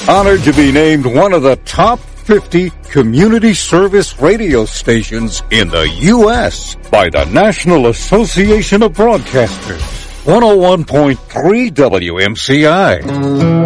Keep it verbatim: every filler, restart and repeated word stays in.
Honored to be named one of the top fifty community service radio stations in the U S by the National Association of Broadcasters. one oh one point three W M C I.